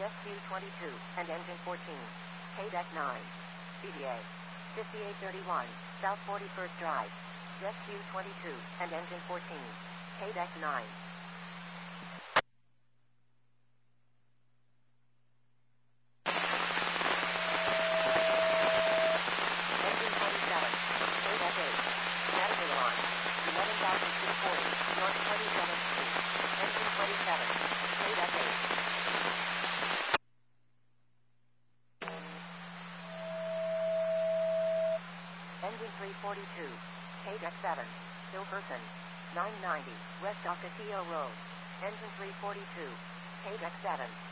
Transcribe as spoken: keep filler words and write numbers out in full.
Rescue twenty-two, and engine fourteen. K-Deck nine. B D A. fifty-eight thirty-one, South forty-first Drive. Rescue twenty-two, and engine fourteen. K-Deck nine. Engine twenty-seven. K-Deck eight. Navigator on. eleven thousand two hundred forty, North twenty-seventh Street. Engine twenty-seven. K-Deck eight. Engine three forty-two. K-Deck seven. Hilkerson. nine ninety, West Ocotillo Road. Engine three forty-two. K-Deck seven.